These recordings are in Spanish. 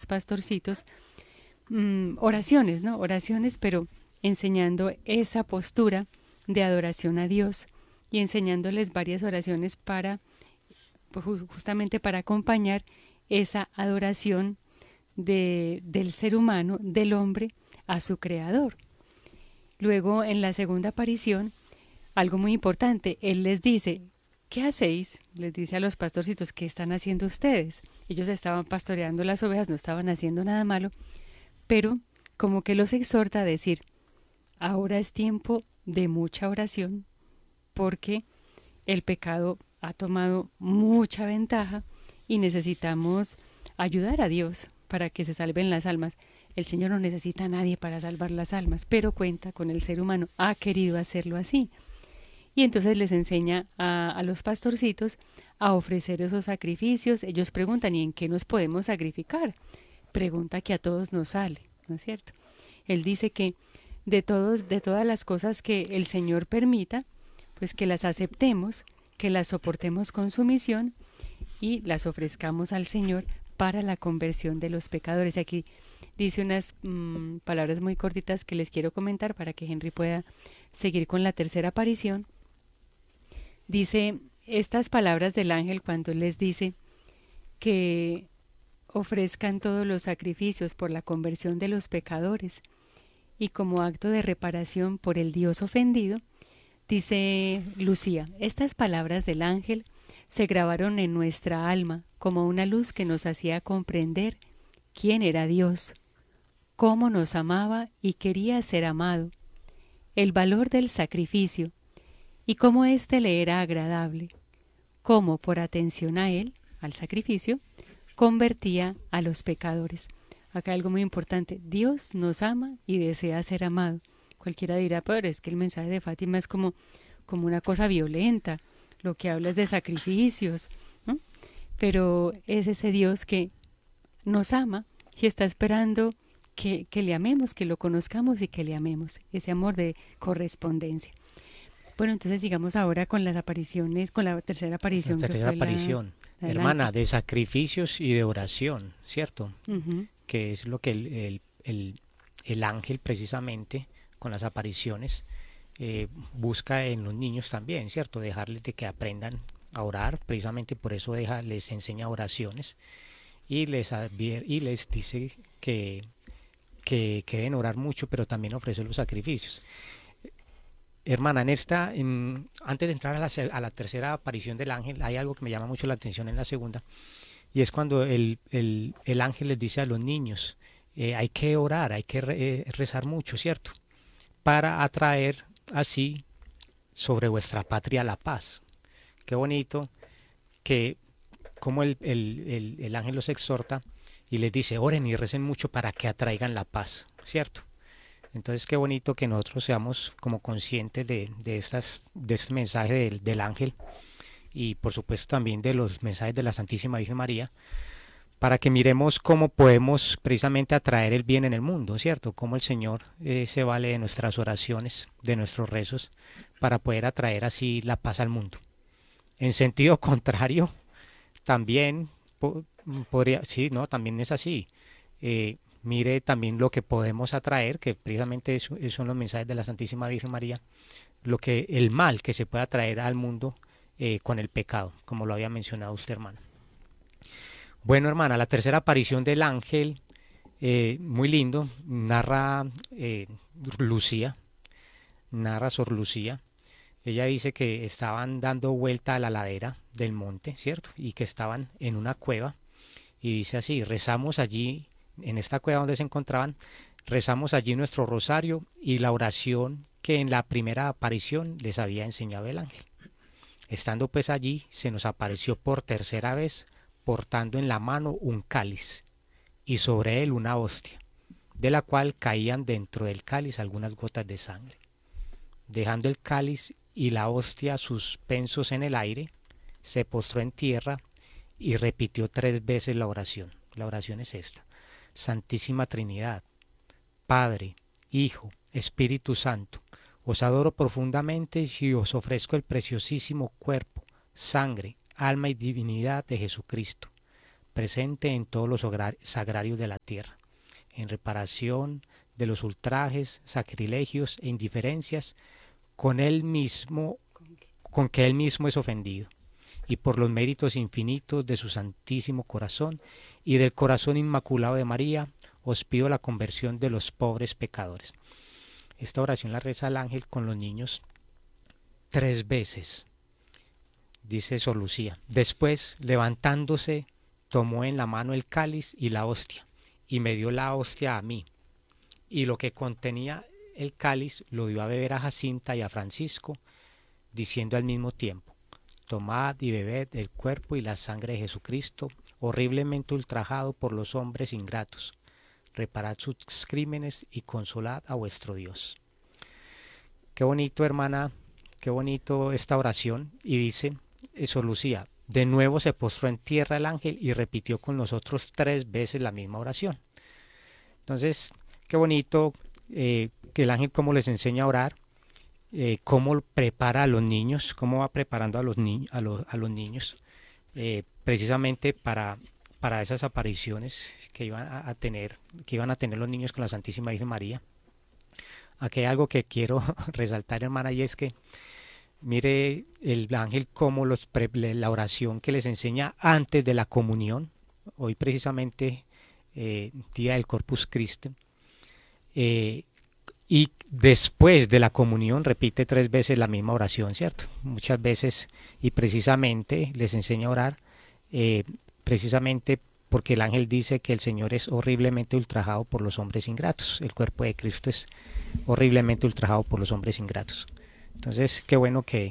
pastorcitos oraciones, ¿no? Oraciones, pero enseñando esa postura de adoración a Dios y enseñándoles varias oraciones para, pues, justamente para acompañar esa adoración del ser humano, del hombre, a su creador. Luego, en la segunda aparición, algo muy importante, él les dice, ¿qué hacéis? Les dice a los pastorcitos, ¿qué están haciendo ustedes? Ellos estaban pastoreando las ovejas, no estaban haciendo nada malo, pero como que los exhorta a decir, ahora es tiempo de mucha oración, porque el pecado ha tomado mucha ventaja y necesitamos ayudar a Dios para que se salven las almas. El Señor no necesita a nadie para salvar las almas, pero cuenta con el ser humano, ha querido hacerlo así. Y entonces les enseña a los pastorcitos a ofrecer esos sacrificios. Ellos preguntan, ¿y en qué nos podemos sacrificar? Pregunta que a todos nos sale, ¿no es cierto? Él dice que de todas las cosas que el Señor permita, pues que las aceptemos, que las soportemos con sumisión y las ofrezcamos al Señor para la conversión de los pecadores. Aquí dice unas palabras muy cortitas que les quiero comentar para que Henry pueda seguir con la tercera aparición. Dice estas palabras del ángel cuando les dice que ofrezcan todos los sacrificios por la conversión de los pecadores y como acto de reparación por el Dios ofendido. Dice Lucía, estas palabras del ángel se grabaron en nuestra alma como una luz que nos hacía comprender quién era Dios, cómo nos amaba y quería ser amado, el valor del sacrificio y cómo éste le era agradable, cómo por atención a él, al sacrificio, convertía a los pecadores. Acá algo muy importante, Dios nos ama y desea ser amado. Cualquiera dirá, pero es que el mensaje de Fátima es como una cosa violenta, lo que habla es de sacrificios, ¿no? Pero es ese Dios que nos ama y está esperando que le amemos, que lo conozcamos y que le amemos, ese amor de correspondencia. Bueno, entonces sigamos ahora con las apariciones, con la tercera La aparición que tercera fue aparición, la del hermana, ángel. de sacrificios y de oración, ¿cierto? Ujú. Que es lo que el ángel precisamente con las apariciones busca en los niños también, ¿cierto? Dejarles de que aprendan a orar, precisamente por eso les enseña oraciones y y les dice que deben orar mucho, pero también ofrece los sacrificios. Hermana, antes de entrar a la tercera aparición del ángel, hay algo que me llama mucho la atención en la segunda, y es cuando el ángel les dice a los niños, hay que orar, hay que rezar mucho, ¿cierto? Para atraer así sobre vuestra patria la paz. Qué bonito que como el ángel los exhorta y les dice, oren y recen mucho para que atraigan la paz, ¿cierto? Entonces qué bonito que nosotros seamos como conscientes de este mensaje del ángel y por supuesto también de los mensajes de la Santísima Virgen María, para que miremos cómo podemos precisamente atraer el bien en el mundo, ¿cierto? Cómo el Señor se vale de nuestras oraciones, de nuestros rezos, para poder atraer así la paz al mundo. En sentido contrario, también podría, sí, no, también es así. Mire también lo que podemos atraer, que precisamente eso son los mensajes de la Santísima Virgen María, el mal que se puede atraer al mundo con el pecado, como lo había mencionado usted, hermano. Bueno, hermana, la tercera aparición del ángel, muy lindo, Lucía, narra Sor Lucía. Ella dice que estaban dando vuelta a la ladera del monte, ¿cierto? Y que estaban en una cueva. Y dice así, rezamos allí, en esta cueva donde se encontraban, rezamos allí nuestro rosario y la oración que en la primera aparición les había enseñado el ángel. Estando pues allí, se nos apareció por tercera vez, portando en la mano un cáliz, y sobre él una hostia, de la cual caían dentro del cáliz algunas gotas de sangre. Dejando el cáliz y la hostia suspensos en el aire, se postró en tierra y repitió 3 veces la oración. La oración es esta: Santísima Trinidad, Padre, Hijo, Espíritu Santo, os adoro profundamente y os ofrezco el preciosísimo cuerpo, sangre, alma y divinidad de Jesucristo, presente en todos los sagrarios de la tierra, en reparación de los ultrajes, sacrilegios e indiferencias con que él mismo es ofendido, y por los méritos infinitos de su santísimo corazón y del corazón inmaculado de María, os pido la conversión de los pobres pecadores. Esta oración la reza el ángel con los niños 3 veces. Dice Sor Lucía: después, levantándose, tomó en la mano el cáliz y la hostia, y me dio la hostia a mí, y lo que contenía el cáliz lo dio a beber a Jacinta y a Francisco, diciendo al mismo tiempo: tomad y bebed el cuerpo y la sangre de Jesucristo, horriblemente ultrajado por los hombres ingratos. Reparad sus crímenes y consolad a vuestro Dios. Qué bonito, hermana, qué bonito esta oración. Y dice Sor Lucía: de nuevo se postró en tierra el ángel y repitió con nosotros 3 veces la misma oración. Entonces, qué bonito que el ángel cómo les enseña a orar, cómo prepara a los niños, cómo va preparando a los niños precisamente para esas apariciones que iban a tener los niños con la Santísima Virgen María. Aquí hay algo que quiero resaltar, hermana, y es que mire el ángel cómo la oración que les enseña antes de la comunión, hoy precisamente día del Corpus Christi, y después de la comunión repite 3 veces la misma oración, ¿cierto? Muchas veces, y precisamente les enseña a orar, precisamente porque el ángel dice que el Señor es horriblemente ultrajado por los hombres ingratos. El cuerpo de Cristo es horriblemente ultrajado por los hombres ingratos. Entonces, qué bueno que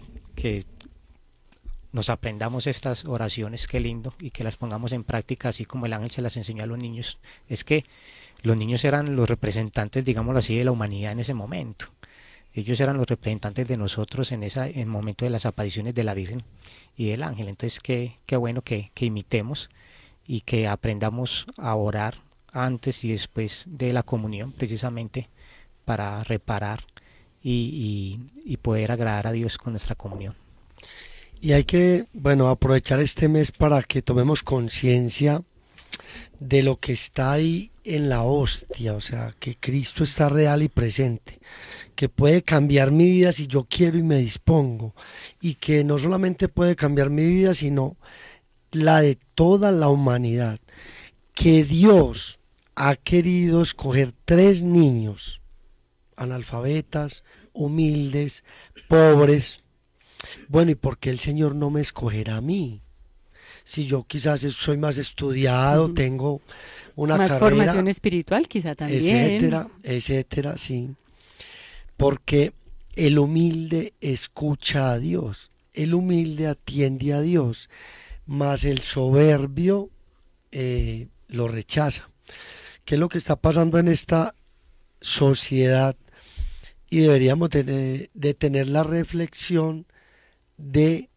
nos aprendamos estas oraciones, qué lindo, y que las pongamos en práctica así como el ángel se las enseñó a los niños. Es que los niños eran los representantes, digámoslo así, de la humanidad en ese momento. Ellos eran los representantes de nosotros en el momento de las apariciones de la Virgen y del ángel. Entonces, qué bueno que imitemos y que aprendamos a orar antes y después de la comunión, precisamente para reparar y poder agradar a Dios con nuestra comunión. Y hay que, aprovechar este mes para que tomemos conciencia de lo que está ahí en la hostia, o sea, que Cristo está real y presente, que puede cambiar mi vida si yo quiero y me dispongo, y que no solamente puede cambiar mi vida, sino la de toda la humanidad, que Dios ha querido escoger 3 niños, analfabetas, humildes, pobres. Bueno, ¿y por qué el Señor no me escogerá a mí? Si yo quizás soy más estudiado, tengo una más carrera, formación espiritual quizá también, etcétera, sí. Porque el humilde escucha a Dios, el humilde atiende a Dios, mas el soberbio lo rechaza. ¿Qué es lo que está pasando en esta sociedad? Y deberíamos de tener la reflexión de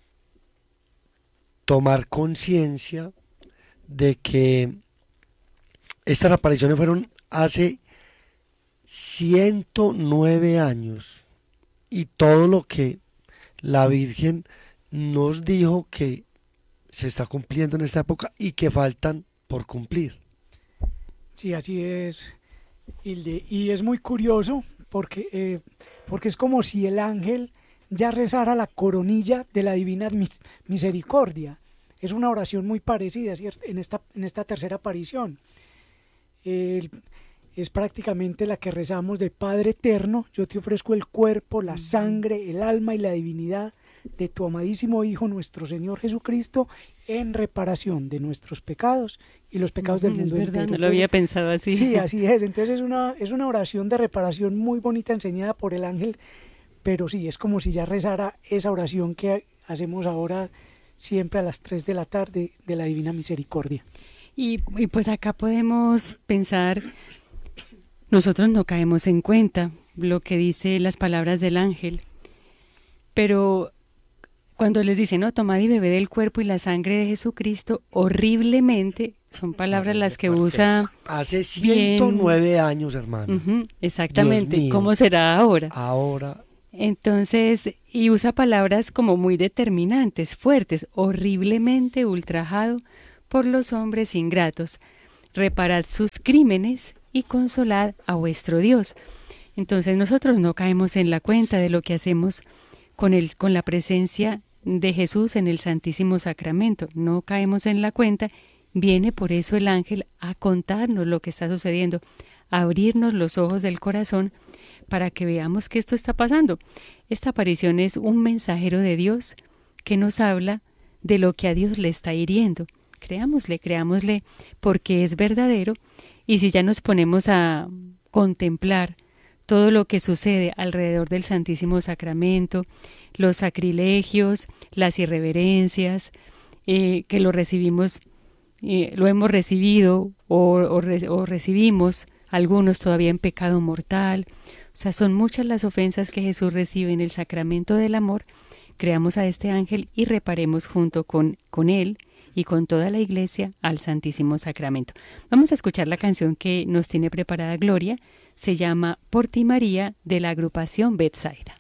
tomar conciencia de que estas apariciones fueron hace 109 años y todo lo que la Virgen nos dijo que se está cumpliendo en esta época y que faltan por cumplir. Sí, así es, Hilde. Y es muy curioso porque es como si el ángel ya rezara la coronilla de la Divina Misericordia. Es una oración muy parecida, ¿cierto? En esta tercera aparición. Es prácticamente la que rezamos de Padre Eterno: yo te ofrezco el cuerpo, la sangre, el alma y la divinidad de tu amadísimo Hijo, nuestro Señor Jesucristo, en reparación de nuestros pecados y los pecados del mundo entero. No lo había pensado así. Sí, así es. Entonces es una oración de reparación muy bonita, enseñada por el ángel, pero sí, es como si ya rezara esa oración que hacemos ahora siempre a las 3 de la tarde de la Divina Misericordia. Y pues acá podemos pensar, nosotros no caemos en cuenta lo que dice las palabras del ángel, pero cuando les dice, no, tomad y bebed del cuerpo y la sangre de Jesucristo, horriblemente, son palabras las que usa hace 109 bien, años, hermano. Exactamente. ¿Cómo será ahora? Ahora. Entonces, y usa palabras como muy determinantes, fuertes: horriblemente ultrajado por los hombres ingratos. Reparad sus crímenes y consolad a vuestro Dios. Entonces nosotros no caemos en la cuenta de lo que hacemos con la presencia de Jesús en el Santísimo Sacramento. No caemos en la cuenta. Viene por eso el ángel a contarnos lo que está sucediendo, a abrirnos los ojos del corazón para que veamos que esto está pasando. Esta aparición es un mensajero de Dios que nos habla de lo que a Dios le está hiriendo. Creámosle, porque es verdadero. Y si ya nos ponemos a contemplar todo lo que sucede alrededor del Santísimo Sacramento, los sacrilegios, las irreverencias, que lo recibimos, lo hemos recibido o recibimos algunos todavía en pecado mortal. O sea, son muchas las ofensas que Jesús recibe en el sacramento del amor. Creamos a este ángel y reparemos junto con él y con toda la Iglesia al Santísimo Sacramento. Vamos a escuchar la canción que nos tiene preparada Gloria. Se llama Por ti María, de la agrupación Betsaida.